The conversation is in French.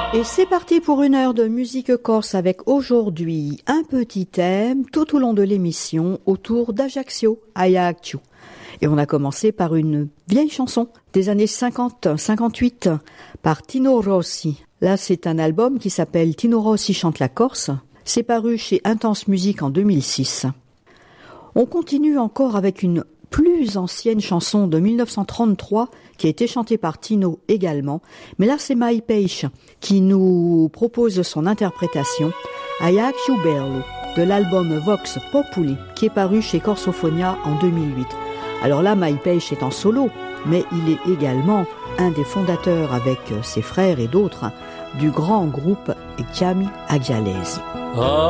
Et c'est parti pour une heure de musique corse avec aujourd'hui un petit thème tout au long de l'émission autour d'Ajaccio, Ajaccio. Et on a commencé par une vieille chanson des années 50-58 par Tino Rossi. Là, c'est un album qui s'appelle Tino Rossi chante la Corse. C'est paru chez Intense Musique en 2006. On continue encore avec une plus ancienne chanson de 1933 qui a été chantée par Tino également. Mais là, c'est Mai Peixe qui nous propose son interprétation Ajaccio Bello de l'album Vox Populi qui est paru chez Corsophonia en 2008. Alors là, Mai Peixe est en solo, mais il est également un des fondateurs avec ses frères et d'autres du grand groupe Chiami Agialesi.